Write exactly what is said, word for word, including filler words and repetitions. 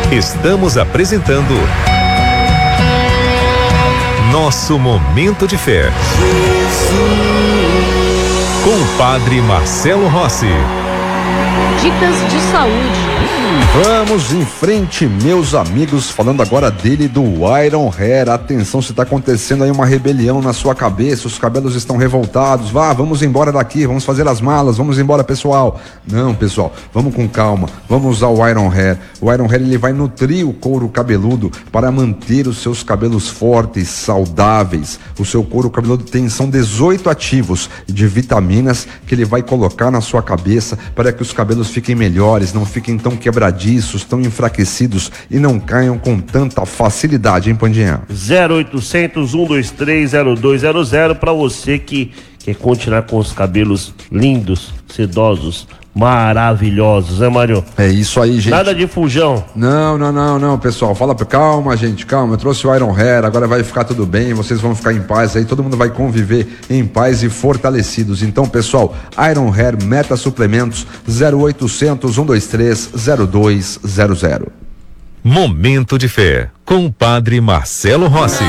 Estamos apresentando Nosso Momento de Fé. Com o Padre Marcelo Rossi. Dicas de saúde. Vamos em frente, meus amigos, falando agora dele, do Iron Hair. Atenção, se está acontecendo aí uma rebelião na sua cabeça, os cabelos estão revoltados, vá, vamos embora daqui, vamos fazer as malas, vamos embora, pessoal. Não, pessoal, vamos com calma, vamos usar o Iron Hair. O Iron Hair, ele vai nutrir o couro cabeludo para manter os seus cabelos fortes, saudáveis. O seu couro cabeludo tem, são dezoito ativos de vitaminas que ele vai colocar na sua cabeça para que os cabelos fiquem melhores, não fiquem tão quebradiços, tão enfraquecidos e não caiam com tanta facilidade, hein, Pandinha? zero oitocentos, um dois três, zero dois zero zero para você que quer continuar com os cabelos lindos, sedosos, maravilhosos, né, Mário? É isso aí, gente. Nada de fujão. Não, não, não, não, pessoal. Fala, calma, gente, calma. Eu trouxe o Iron Hair, agora vai ficar tudo bem, vocês vão ficar em paz aí, todo mundo vai conviver em paz e fortalecidos. Então, pessoal, Iron Hair, Meta Suplementos, zero oitocentos, um dois três, zero dois zero zero. Momento de Fé, com o Padre Marcelo Rossi.